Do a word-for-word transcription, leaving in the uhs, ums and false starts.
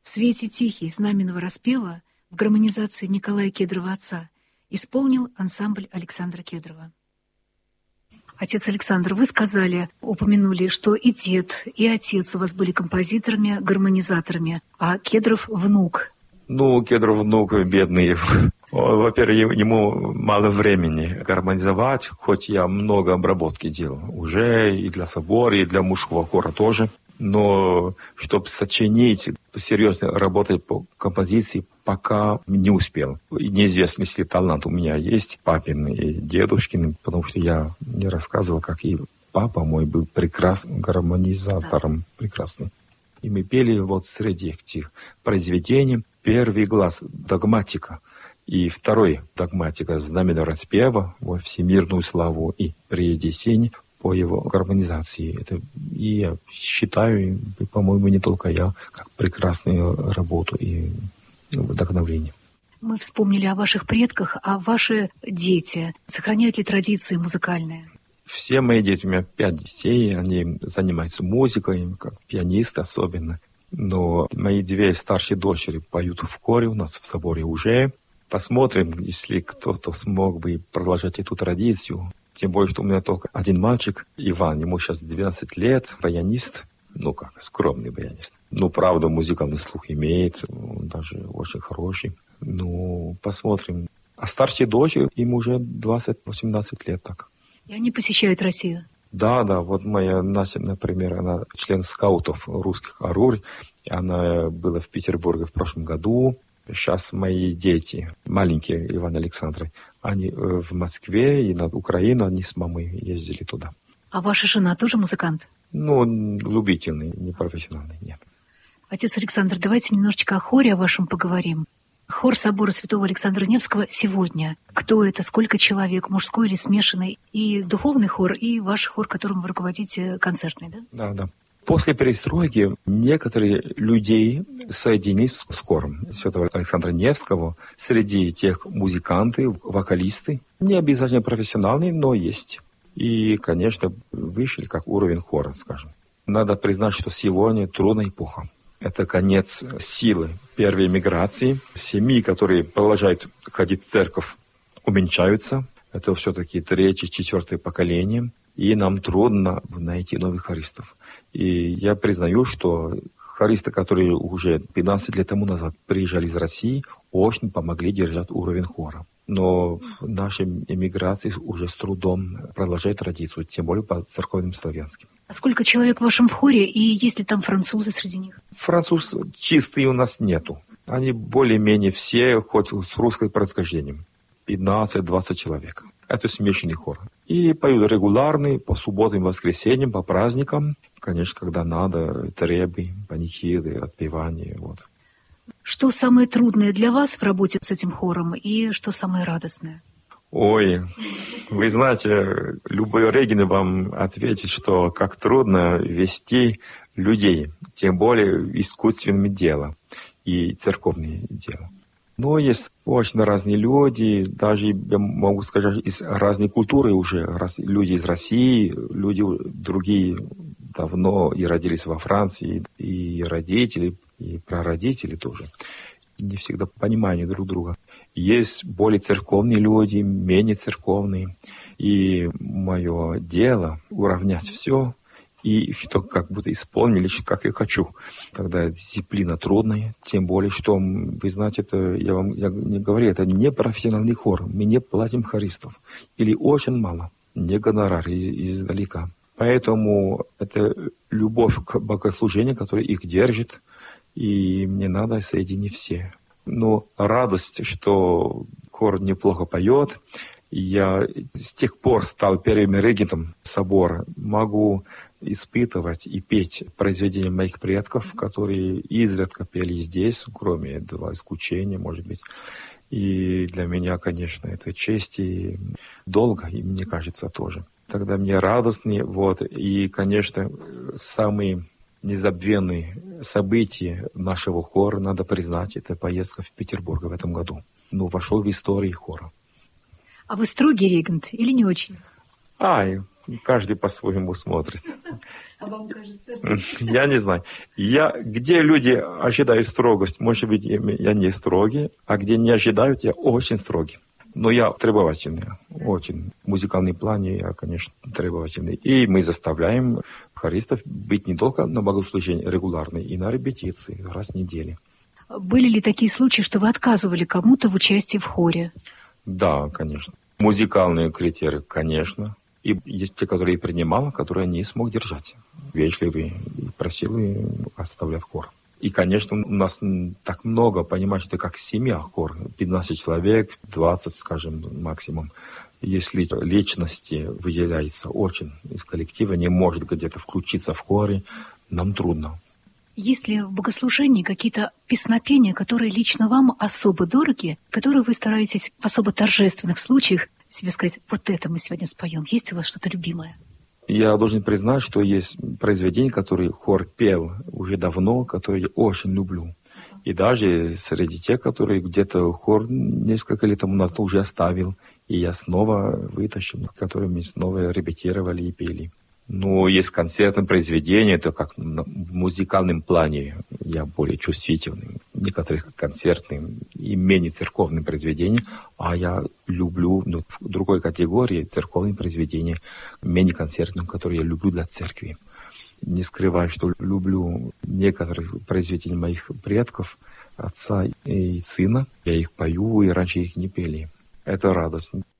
В свете тихий знаменного распева в гармонизации Николая Кедрова отца исполнил ансамбль Александра Кедрова. Отец Александр, вы сказали, упомянули, что и дед, и отец у вас были композиторами, гармонизаторами, а Кедров внук. Ну, Кедров внук бедный. Во-первых, ему мало времени гармонизовать, хоть я много обработки делал. Уже и для собора, и для мужского хора тоже. Но чтобы сочинить, серьезно работать по композиции, пока не успел. И неизвестно, если талант у меня есть, папин и дедушкин, потому что я не рассказывал, как и папа мой был прекрасным гармонизатором, прекрасным. И мы пели вот среди этих произведений первый глаз «Догматика» и второй «Догматика» знаменного распева во всемирную славу и «Предесень» по его гармонизации. Это и я считаю, и, по-моему, не только я, как прекрасную работу и вдохновление. Мы вспомнили о ваших предках, а ваши дети сохраняют ли традиции музыкальные? Все мои дети, у меня пять детей, они занимаются музыкой, как пианисты особенно. Но мои две старшие дочери поют в хоре у нас в соборе уже. Посмотрим, если кто-то смог бы продолжать эту традицию. Тем более, что у меня только один мальчик, Иван, ему сейчас двенадцать лет, баянист. Ну как, скромный баянист. Ну, правда, музыкальный слух имеет, он даже очень хороший. Ну, посмотрим. А старшей дочери, им уже двадцать-восемнадцать лет так. И они посещают Россию? Да, да, вот моя Настя, например, она член скаутов русских «Арур». Она была в Петербурге в прошлом году. Сейчас мои дети, маленькие Иван и Александр, они в Москве и на Украину, они с мамой ездили туда. А ваша жена тоже музыкант? Ну, любительный, не профессиональный, нет. Отец Александр, давайте немножечко о хоре о вашем поговорим. Хор собора святого Александра Невского сегодня. Кто это, сколько человек, мужской или смешанный? И духовный хор, и ваш хор, которым вы руководите, концертный, да? Да, да. После перестройки некоторые людей соединились с хором святого Александра Невского. Среди тех музыканты, вокалисты. Не обязательно профессиональные, но есть. И, конечно, вышли как уровень хора, скажем. Надо признать, что сегодня трудная эпоха. Это конец силы первой миграции. Семьи, которые продолжают ходить в церковь, уменьшаются. Это все-таки третье, четвертое поколение. И нам трудно найти новых хористов. И я признаю, что хористы, которые уже пятнадцать лет тому назад приезжали из России, очень помогли держать уровень хора. Но наша эмиграция уже с трудом продолжает традицию, тем более по церковным славянским. А сколько человек в вашем хоре, и есть ли там французы среди них? Француз чистые у нас нету. Они более-менее все, хоть с русским происхождением. пятнадцать-двадцать человек. Это смешанный хор. И поют регулярный, по субботам, воскресеньям, по праздникам. Конечно, когда надо, требы, панихиды, отпевания. Вот. Что самое трудное для вас в работе с этим хором и что самое радостное? Ой, вы знаете, любой Регин вам ответит, что как трудно вести людей, тем более искусственными делом и церковные дела. Но есть очень разные люди, даже, я могу сказать, из разной культуры уже. Люди из России, люди другие давно и родились во Франции, и родители, и прародители тоже. Не всегда понимают друг друга. Есть более церковные люди, менее церковные. И мое дело уравнять все, и что как будто исполнили, как я хочу. Тогда дисциплина трудная, тем более, что, вы знаете, это, я вам я не говорю, это не профессиональный хор. Мы не платим хористов. Или очень мало, не гонорар из, издалека. Поэтому это любовь к богослужению, которая их держит, и мне надо соединить все. Но радость, что хор неплохо поет. Я с тех пор стал первым регентом собора. Могу испытывать и петь произведения моих предков, которые изредка пели здесь, кроме этого исключения, может быть. И для меня, конечно, это честь и долго, и мне кажется тоже. Тогда мне радостно, вот, и, конечно, самые незабвенные события нашего хора, надо признать, это поездка в Петербург в этом году. Ну, вошел в историю хора. А вы строгий регент или не очень? Ай, каждый по-своему смотрит. А вам кажется? Я не знаю. Я, где люди ожидают строгость, может быть, я не строгий, а где не ожидают, я очень строгий. Но я требовательный, очень. В музыкальном плане я, конечно, требовательный. И мы заставляем хористов быть не только на богослужении регулярно, и на репетиции раз в неделю. Были ли такие случаи, что вы отказывали кому-то в участии в хоре? Да, конечно. Музыкальные критерии, конечно. И есть те, которые я принимал, которые не смог держать. Вежливый, просил и оставлять хор. И, конечно, у нас так много, понимаешь, это как семья хор. пятнадцать человек, двадцать, скажем, максимум. Если личности выделяется очень из коллектива, не может где-то включиться в хоре, нам трудно. Есть ли в богослужении какие-то песнопения, которые лично вам особо дороги, которые вы стараетесь в особо торжественных случаях себе сказать, вот это мы сегодня споем? Есть у вас что-то любимое? Я должен признать, что есть произведения, которые хор пел уже давно, которые я очень люблю. И даже среди тех, которые где-то хор несколько лет тому назад уже оставил, и я снова вытащил, которые мы снова репетировали и пели. Но есть концертные произведения, это как в музыкальном плане я более чувствительный. Некоторых концертных и менее церковных произведений, а я люблю ну, в другой категории церковные произведения, менее концертных, которые я люблю для церкви. Не скрываю, что люблю некоторые произведения моих предков, отца и сына. Я их пою, и раньше их не пели. Это радость.